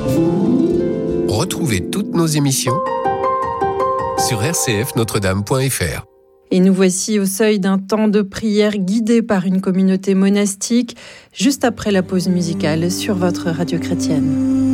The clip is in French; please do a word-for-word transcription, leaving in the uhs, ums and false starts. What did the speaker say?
Retrouvez toutes nos émissions sur r c f notre dame point f r. Et nous voici au seuil d'un temps de prière guidé par une communauté monastique, juste après la pause musicale sur votre radio chrétienne.